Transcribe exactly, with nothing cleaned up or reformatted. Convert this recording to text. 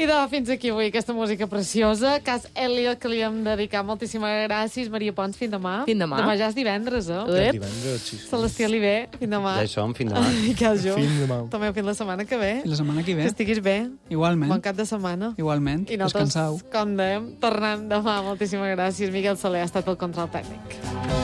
Idò, fins aquí avui aquesta música preciosa. Cas Elliot, que li hem dedicat. Moltíssimes gràcies. Maria Pons, fins demà. Fins demà. Demà ja és divendres, eh? Ja és divendres, sí, sí. Celestí Oliver, fins demà. Ja hi som, fins demà. Miquel Jo. Fins demà. També fins la setmana que ve. Fins la setmana que ve. Que estiguis bé. Igualment. Bon cap de setmana. Igualment. I nosaltres, Descansau. com dèiem, tornem demà. Moltíssimes gràcies. Miquel Soler ha estat el control tècnic.